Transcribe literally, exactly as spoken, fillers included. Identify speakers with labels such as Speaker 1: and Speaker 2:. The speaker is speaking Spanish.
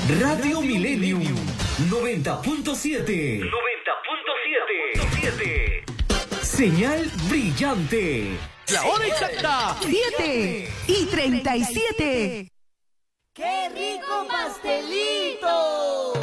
Speaker 1: Radio Millennium noventa punto siete. noventa punto siete. Señal brillante.
Speaker 2: La hora exacta.
Speaker 3: siete y treinta y siete.
Speaker 4: ¡Qué rico pastelito!